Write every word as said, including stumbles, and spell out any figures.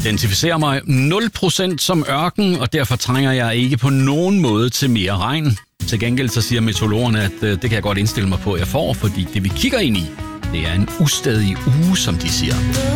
identificerer mig nul procent som ørken, og derfor trænger jeg ikke på nogen måde til mere regn. Til gengæld så siger meteorologerne, at øh, det kan jeg godt indstille mig på, at jeg får, fordi det vi kigger ind i, det er en ustadig uge, som de siger.